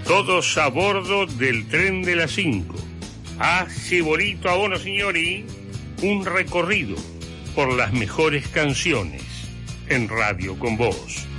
Todos a bordo del tren de las 5. Hace bonito abono, signori, un recorrido por las mejores canciones en Radio con Vos.